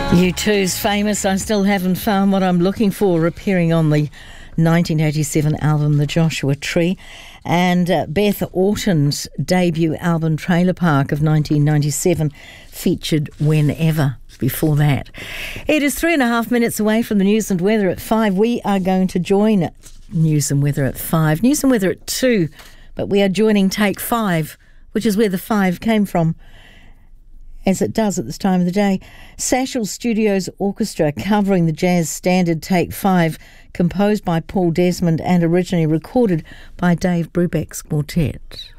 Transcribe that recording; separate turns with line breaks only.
U2's Famous, I Still Haven't Found What I'm Looking For, appearing on the 1987 album The Joshua Tree, and Beth Orton's debut album Trailer Park of 1997 featured Whenever before that. It is 3.5 minutes away from the news and weather at 5. We are going to join news and weather at 5, news and weather at 2, but we are joining Take 5, which is where the 5 came from, as it does at this time of the day. Satchel Studios Orchestra covering the jazz standard Take 5, composed by Paul Desmond and originally recorded by Dave Brubeck's quartet.